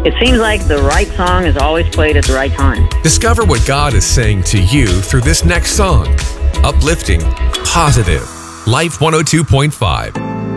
It seems like the right song is always played at the right time. Discover what God is saying to you through this next song. Uplifting, positive, Life 102.5.